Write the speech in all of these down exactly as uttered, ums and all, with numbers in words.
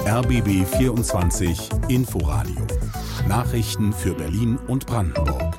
R B B vierundzwanzig Inforadio. Nachrichten für Berlin und Brandenburg.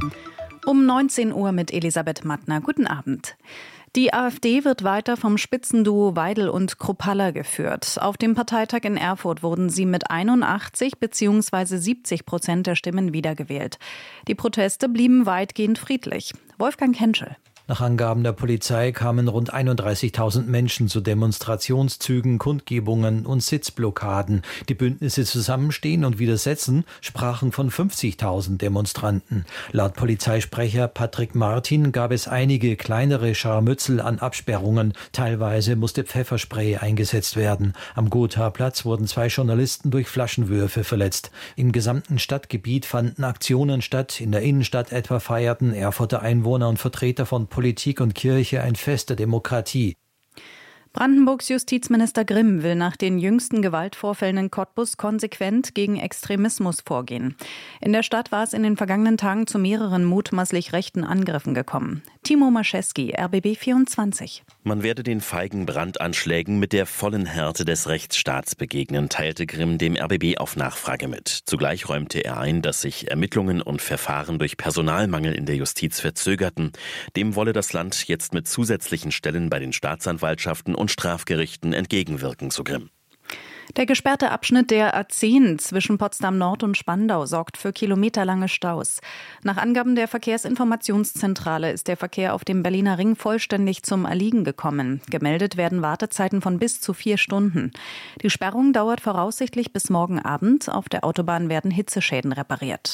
Um neunzehn Uhr mit Elisabeth Mattner. Guten Abend. Die AfD wird weiter vom Spitzenduo Weidel und Kruppalla geführt. Auf dem Parteitag in Erfurt wurden sie mit einundachtzig bzw. siebzig Prozent der Stimmen wiedergewählt. Die Proteste blieben weitgehend friedlich. Wolfgang Henschel. Nach Angaben der Polizei kamen rund einunddreißigtausend Menschen zu Demonstrationszügen, Kundgebungen und Sitzblockaden. Die Bündnisse Zusammenstehen und Widersetzen sprachen von fünfzigtausend Demonstranten. Laut Polizeisprecher Patrick Martin gab es einige kleinere Scharmützel an Absperrungen. Teilweise musste Pfefferspray eingesetzt werden. Am Gotha-Platz wurden zwei Journalisten durch Flaschenwürfe verletzt. Im gesamten Stadtgebiet fanden Aktionen statt. In der Innenstadt etwa feierten Erfurter Einwohner und Vertreter von Politik und Kirche ein Fest der Demokratie. Brandenburgs Justizminister Grimm will nach den jüngsten Gewaltvorfällen in Cottbus konsequent gegen Extremismus vorgehen. In der Stadt war es in den vergangenen Tagen zu mehreren mutmaßlich rechten Angriffen gekommen. Timo Mascheski, R B B vierundzwanzig. Man werde den feigen Brandanschlägen mit der vollen Härte des Rechtsstaats begegnen, teilte Grimm dem R B B auf Nachfrage mit. Zugleich räumte er ein, dass sich Ermittlungen und Verfahren durch Personalmangel in der Justiz verzögerten. Dem wolle das Land jetzt mit zusätzlichen Stellen bei den Staatsanwaltschaften und Strafgerichten entgegenwirken, so Grimm. Der gesperrte Abschnitt der A zehn zwischen Potsdam Nord und Spandau sorgt für kilometerlange Staus. Nach Angaben der Verkehrsinformationszentrale ist der Verkehr auf dem Berliner Ring vollständig zum Erliegen gekommen. Gemeldet werden Wartezeiten von bis zu vier Stunden. Die Sperrung dauert voraussichtlich bis morgen Abend. Auf der Autobahn werden Hitzeschäden repariert.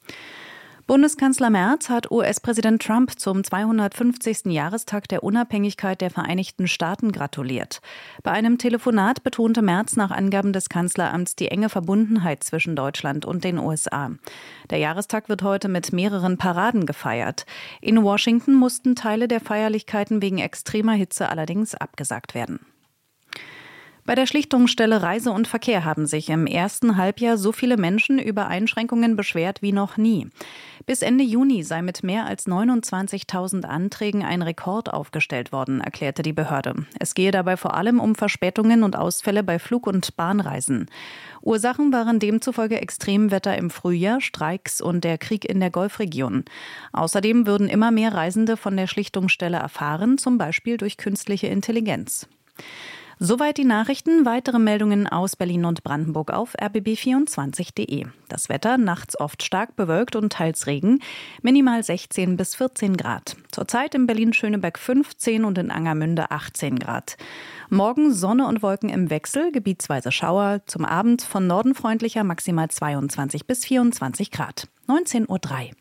Bundeskanzler Merz hat U S-Präsident Trump zum zweihundertfünfzigsten Jahrestag der Unabhängigkeit der Vereinigten Staaten gratuliert. Bei einem Telefonat betonte Merz nach Angaben des Kanzleramts die enge Verbundenheit zwischen Deutschland und den U S A. Der Jahrestag wird heute mit mehreren Paraden gefeiert. In Washington mussten Teile der Feierlichkeiten wegen extremer Hitze allerdings abgesagt werden. Bei der Schlichtungsstelle Reise und Verkehr haben sich im ersten Halbjahr so viele Menschen über Einschränkungen beschwert wie noch nie. Bis Ende Juni sei mit mehr als neunundzwanzigtausend Anträgen ein Rekord aufgestellt worden, erklärte die Behörde. Es gehe dabei vor allem um Verspätungen und Ausfälle bei Flug- und Bahnreisen. Ursachen waren demzufolge Extremwetter im Frühjahr, Streiks und der Krieg in der Golfregion. Außerdem würden immer mehr Reisende von der Schlichtungsstelle erfahren, zum Beispiel durch künstliche Intelligenz. Soweit die Nachrichten. Weitere Meldungen aus Berlin und Brandenburg auf r b b vierundzwanzig punkt de. Das Wetter nachts oft stark bewölkt und teils Regen, minimal sechzehn bis vierzehn Grad. Zurzeit in Berlin-Schöneberg fünfzehn und in Angermünde achtzehn Grad. Morgen Sonne und Wolken im Wechsel, gebietsweise Schauer. Zum Abend von Norden freundlicher, maximal zweiundzwanzig bis vierundzwanzig Grad. neunzehn Uhr drei.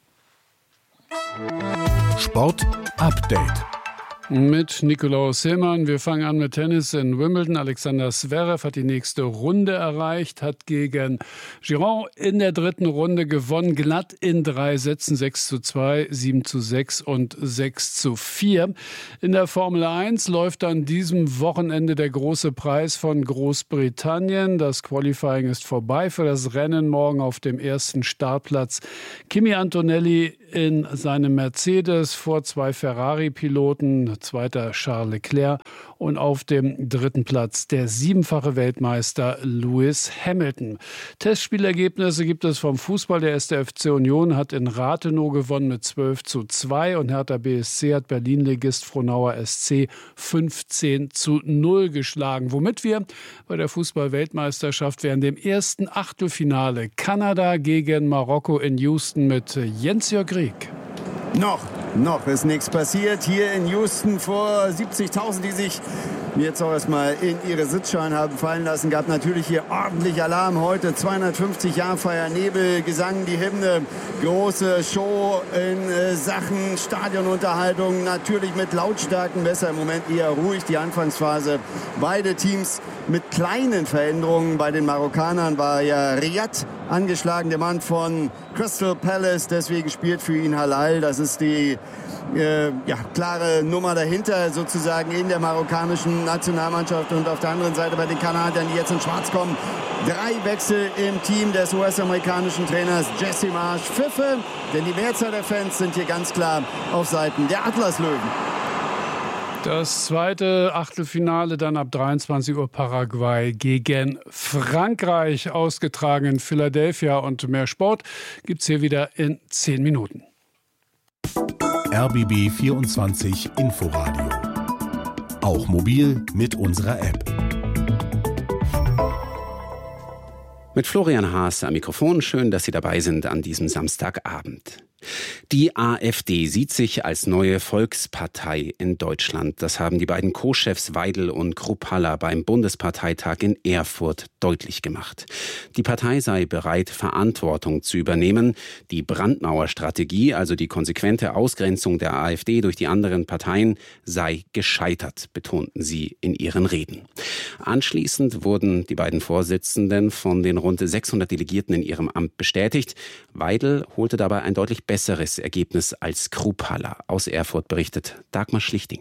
Sport Update. Mit Nikolaus Hillmann. Wir fangen an mit Tennis in Wimbledon. Alexander Zverev hat die nächste Runde erreicht, hat gegen Giron in der dritten Runde gewonnen, glatt in drei Sätzen, sechs zu zwei, sieben zu sechs und sechs zu vier. In der Formel eins läuft an diesem Wochenende der große Preis von Großbritannien. Das Qualifying ist vorbei für das Rennen morgen auf dem ersten Startplatz. Kimi Antonelli in seinem Mercedes vor zwei Ferrari-Piloten, zweiter Charles Leclerc und auf dem dritten Platz der siebenfache Weltmeister Lewis Hamilton. Testspielergebnisse gibt es vom Fußball. Der erste F C Union hat in Rathenow gewonnen mit zwölf zu zwei und Hertha B S C hat Berlin-Ligist Frohnauer S C fünfzehn zu null geschlagen. Womit wir bei der Fußball-Weltmeisterschaft während dem ersten Achtelfinale Kanada gegen Marokko in Houston mit Jens-Jörg Rieck. Noch, noch ist nichts passiert. Hier in Houston vor siebzigtausend, die sich jetzt auch erstmal in ihre Sitzschalen haben fallen lassen. Gab natürlich hier ordentlich Alarm heute. zweihundertfünfzig Jahrfeier, Nebel, Gesang, die Hymne. Große Show in äh, Sachen Stadionunterhaltung. Natürlich mit Lautstärken besser. Im Moment eher ruhig, die Anfangsphase. Beide Teams mit kleinen Veränderungen. Bei den Marokkanern war ja Riyad angeschlagen, der Mann von Crystal Palace. Deswegen spielt für ihn Halal. Das ist die äh, ja, klare Nummer dahinter sozusagen in der marokkanischen Nationalmannschaft. Und auf der anderen Seite bei den Kanadiern, die jetzt in Schwarz kommen, drei Wechsel im Team des U S-amerikanischen Trainers Jesse Marsch. Pfiffe, denn die Mehrzahl der Fans sind hier ganz klar auf Seiten der Atlaslöwen. Das zweite Achtelfinale dann ab dreiundzwanzig Uhr Paraguay gegen Frankreich, ausgetragen in Philadelphia. Und mehr Sport gibt's hier wieder in zehn Minuten. R B B vierundzwanzig Inforadio. Auch mobil mit unserer App. Mit Florian Haas am Mikrofon. Schön, dass Sie dabei sind an diesem Samstagabend. Die AfD sieht sich als neue Volkspartei in Deutschland. Das haben die beiden Co-Chefs Weidel und Kruppalla beim Bundesparteitag in Erfurt deutlich gemacht. Die Partei sei bereit, Verantwortung zu übernehmen. Die Brandmauer Strategie, also die konsequente Ausgrenzung der AfD durch die anderen Parteien, sei gescheitert, betonten sie in ihren Reden. Anschließend wurden die beiden Vorsitzenden von den rund sechshundert Delegierten in ihrem Amt bestätigt. Weidel holte dabei ein deutlich besseres Ergebnis als Kruppalla. Aus Erfurt berichtet Dagmar Schlichting.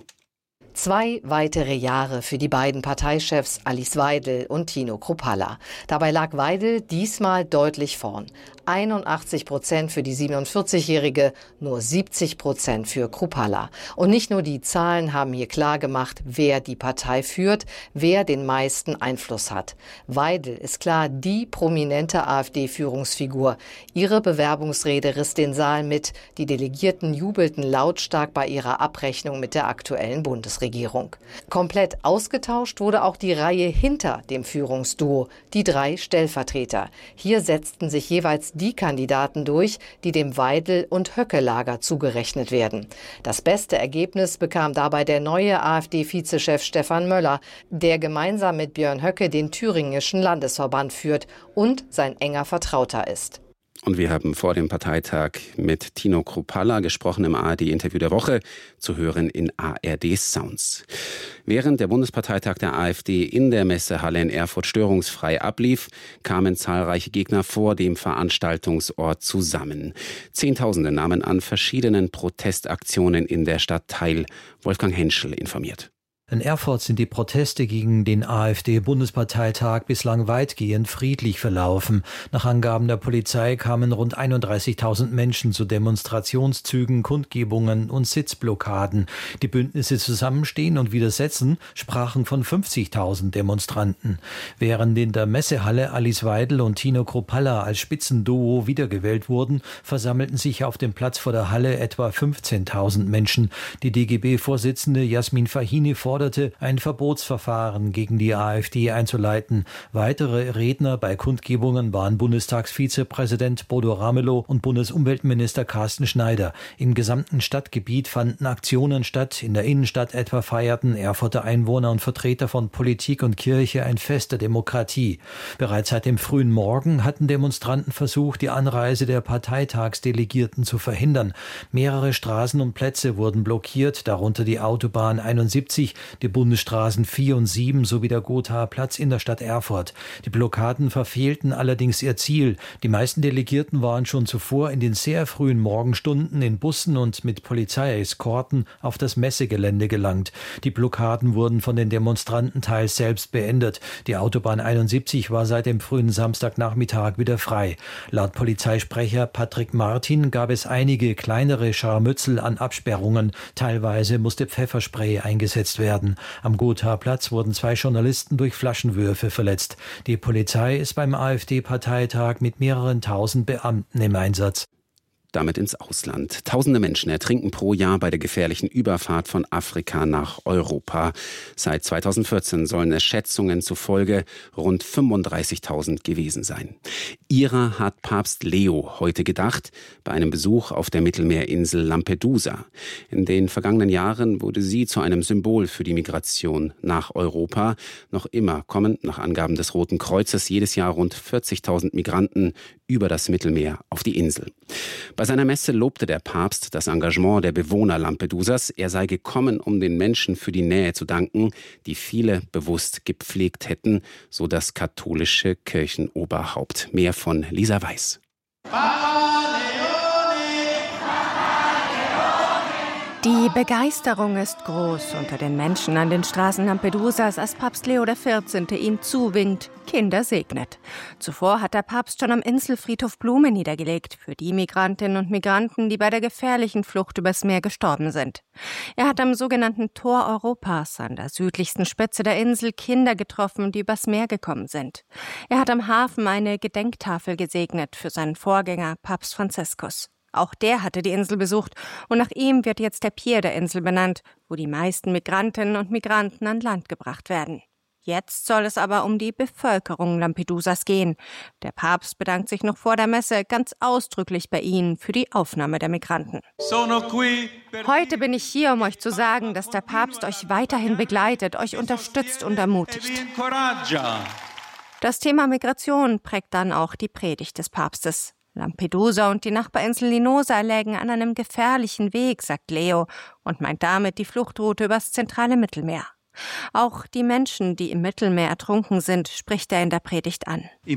Zwei weitere Jahre für die beiden Parteichefs Alice Weidel und Tino Kruppalla. Dabei lag Weidel diesmal deutlich vorn. einundachtzig Prozent für die siebenundvierzigjährige, nur siebzig Prozent für Kruppalla. Und nicht nur die Zahlen haben hier klar gemacht, wer die Partei führt, wer den meisten Einfluss hat. Weidel ist klar die prominente AfD-Führungsfigur. Ihre Bewerbungsrede riss den Saal mit. Die Delegierten jubelten lautstark bei ihrer Abrechnung mit der aktuellen Bundesregierung. Komplett ausgetauscht wurde auch die Reihe hinter dem Führungsduo, die drei Stellvertreter. Hier setzten sich jeweils die Kandidaten durch, die dem Weidel- und Höcke-Lager zugerechnet werden. Das beste Ergebnis bekam dabei der neue AfD-Vizechef Stefan Möller, der gemeinsam mit Björn Höcke den thüringischen Landesverband führt und sein enger Vertrauter ist. Und wir haben vor dem Parteitag mit Tino Kruppalla gesprochen im A R D-Interview der Woche, zu hören in A R D Sounds. Während der Bundesparteitag der AfD in der Messehalle in Erfurt störungsfrei ablief, kamen zahlreiche Gegner vor dem Veranstaltungsort zusammen. Zehntausende nahmen an verschiedenen Protestaktionen in der Stadt teil. Wolfgang Henschel informiert. In Erfurt sind die Proteste gegen den AfD-Bundesparteitag bislang weitgehend friedlich verlaufen. Nach Angaben der Polizei kamen rund einunddreißigtausend Menschen zu Demonstrationszügen, Kundgebungen und Sitzblockaden. Die Bündnisse Zusammenstehen und Widersetzen sprachen von fünfzigtausend Demonstranten. Während in der Messehalle Alice Weidel und Tino Kruppalla als Spitzenduo wiedergewählt wurden, versammelten sich auf dem Platz vor der Halle etwa fünfzehntausend Menschen. Die D G B-Vorsitzende Jasmin Fahini forderte, ein Verbotsverfahren gegen die AfD einzuleiten. Weitere Redner bei Kundgebungen waren Bundestagsvizepräsident Bodo Ramelow und Bundesumweltminister Carsten Schneider. Im gesamten Stadtgebiet fanden Aktionen statt. In der Innenstadt etwa feierten Erfurter Einwohner und Vertreter von Politik und Kirche ein Fest der Demokratie. Bereits seit dem frühen Morgen hatten Demonstranten versucht, die Anreise der Parteitagsdelegierten zu verhindern. Mehrere Straßen und Plätze wurden blockiert, darunter die Autobahn einundsiebzig, die Bundesstraßen vier und sieben sowie der Gothaer Platz in der Stadt Erfurt. Die Blockaden verfehlten allerdings ihr Ziel. Die meisten Delegierten waren schon zuvor in den sehr frühen Morgenstunden in Bussen und mit Polizeieskorten auf das Messegelände gelangt. Die Blockaden wurden von den Demonstranten teils selbst beendet. Die Autobahn einundsiebzig war seit dem frühen Samstagnachmittag wieder frei. Laut Polizeisprecher Patrick Martin gab es einige kleinere Scharmützel an Absperrungen. Teilweise musste Pfefferspray eingesetzt werden. Am Gothaer Platz wurden zwei Journalisten durch Flaschenwürfe verletzt. Die Polizei ist beim AfD-Parteitag mit mehreren tausend Beamten im Einsatz. Damit ins Ausland. Tausende Menschen ertrinken pro Jahr bei der gefährlichen Überfahrt von Afrika nach Europa. Seit zweitausendvierzehn sollen es Schätzungen zufolge rund fünfunddreißigtausend gewesen sein. Ihrer hat Papst Leo heute gedacht bei einem Besuch auf der Mittelmeerinsel Lampedusa. In den vergangenen Jahren wurde sie zu einem Symbol für die Migration nach Europa. Noch immer kommen, nach Angaben des Roten Kreuzes, jedes Jahr rund vierzigtausend Migranten über das Mittelmeer auf die Insel. Bei seiner Messe lobte der Papst das Engagement der Bewohner Lampedusas. Er sei gekommen, um den Menschen für die Nähe zu danken, die viele bewusst gepflegt hätten, so das katholische Kirchenoberhaupt. Mehr von Lisa Weiß. Die Begeisterung ist groß unter den Menschen an den Straßen Lampedusas, als Papst Leo der vierzehnte ihnen zuwinkt, Kinder segnet. Zuvor hat der Papst schon am Inselfriedhof Blumen niedergelegt für die Migrantinnen und Migranten, die bei der gefährlichen Flucht übers Meer gestorben sind. Er hat am sogenannten Tor Europas an der südlichsten Spitze der Insel Kinder getroffen, die übers Meer gekommen sind. Er hat am Hafen eine Gedenktafel gesegnet für seinen Vorgänger Papst Franziskus. Auch der hatte die Insel besucht und nach ihm wird jetzt der Pier der Insel benannt, wo die meisten Migrantinnen und Migranten an Land gebracht werden. Jetzt soll es aber um die Bevölkerung Lampedusas gehen. Der Papst bedankt sich noch vor der Messe ganz ausdrücklich bei ihnen für die Aufnahme der Migranten. Heute bin ich hier, um euch zu sagen, dass der Papst euch weiterhin begleitet, euch unterstützt und ermutigt. Das Thema Migration prägt dann auch die Predigt des Papstes. Lampedusa und die Nachbarinsel Linosa lägen an einem gefährlichen Weg, sagt Leo, und meint damit die Fluchtroute übers zentrale Mittelmeer. Auch die Menschen, die im Mittelmeer ertrunken sind, spricht er in der Predigt an. Die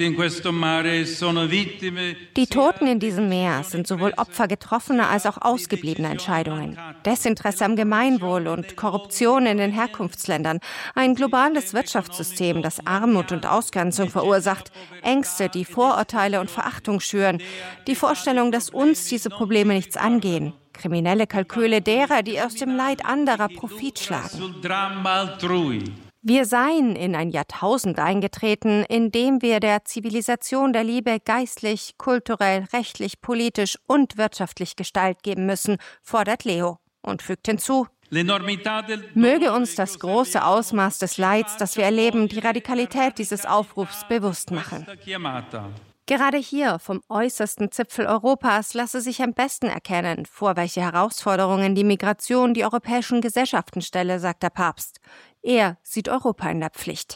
Toten in diesem Meer sind sowohl Opfer getroffener als auch ausgebliebener Entscheidungen. Desinteresse am Gemeinwohl und Korruption in den Herkunftsländern, ein globales Wirtschaftssystem, das Armut und Ausgrenzung verursacht, Ängste, die Vorurteile und Verachtung schüren, die Vorstellung, dass uns diese Probleme nichts angehen. Kriminelle Kalküle derer, die aus dem Leid anderer Profit schlagen. Wir seien in ein Jahrtausend eingetreten, in dem wir der Zivilisation der Liebe geistlich, kulturell, rechtlich, politisch und wirtschaftlich Gestalt geben müssen, fordert Leo und fügt hinzu: Möge uns das große Ausmaß des Leids, das wir erleben, die Radikalität dieses Aufrufs bewusst machen. Gerade hier, vom äußersten Zipfel Europas, lasse sich am besten erkennen, vor welche Herausforderungen die Migration die europäischen Gesellschaften stelle, sagt der Papst. Er sieht Europa in der Pflicht.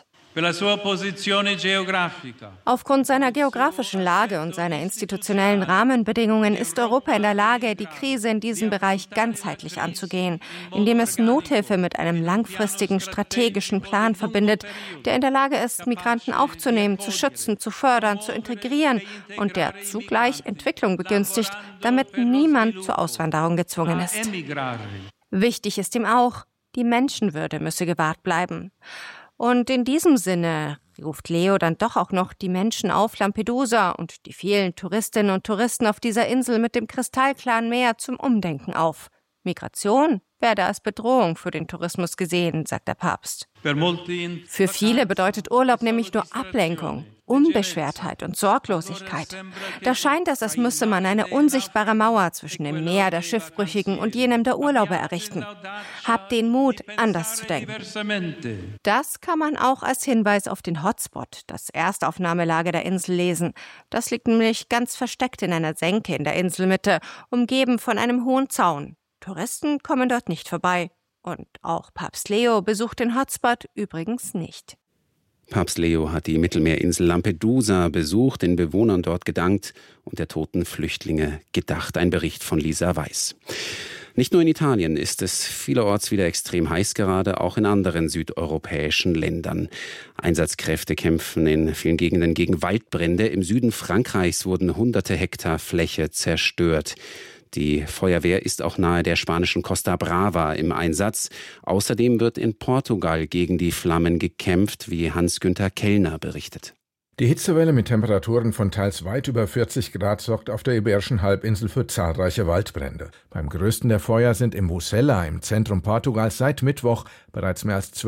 Aufgrund seiner geografischen Lage und seiner institutionellen Rahmenbedingungen ist Europa in der Lage, die Krise in diesem Bereich ganzheitlich anzugehen, indem es Nothilfe mit einem langfristigen strategischen Plan verbindet, der in der Lage ist, Migranten aufzunehmen, zu schützen, zu fördern, zu integrieren und der zugleich Entwicklung begünstigt, damit niemand zur Auswanderung gezwungen ist. Wichtig ist ihm auch, die Menschenwürde müsse gewahrt bleiben. Und in diesem Sinne ruft Leo dann doch auch noch die Menschen auf Lampedusa und die vielen Touristinnen und Touristen auf dieser Insel mit dem kristallklaren Meer zum Umdenken auf. Migration werde als Bedrohung für den Tourismus gesehen, sagt der Papst. Für viele bedeutet Urlaub nämlich nur Ablenkung, Unbeschwertheit und Sorglosigkeit. Da scheint es, als müsse man eine unsichtbare Mauer zwischen dem Meer der Schiffbrüchigen und jenem der Urlauber errichten. Habt den Mut, anders zu denken. Das kann man auch als Hinweis auf den Hotspot, das Erstaufnahmelager der Insel, lesen. Das liegt nämlich ganz versteckt in einer Senke in der Inselmitte, umgeben von einem hohen Zaun. Touristen kommen dort nicht vorbei. Und auch Papst Leo besucht den Hotspot übrigens nicht. Papst Leo hat die Mittelmeerinsel Lampedusa besucht, den Bewohnern dort gedankt und der toten Flüchtlinge gedacht. Ein Bericht von Lisa Weiß. Nicht nur in Italien ist es vielerorts wieder extrem heiß gerade, auch in anderen südeuropäischen Ländern. Einsatzkräfte kämpfen in vielen Gegenden gegen Waldbrände. Im Süden Frankreichs wurden hunderte Hektar Fläche zerstört. Die Feuerwehr ist auch nahe der spanischen Costa Brava im Einsatz. Außerdem wird in Portugal gegen die Flammen gekämpft, wie Hans-Günther Kellner berichtet. Die Hitzewelle mit Temperaturen von teils weit über vierzig Grad sorgt auf der Iberischen Halbinsel für zahlreiche Waldbrände. Beim größten der Feuer sind im Mosela im Zentrum Portugals seit Mittwoch bereits mehr als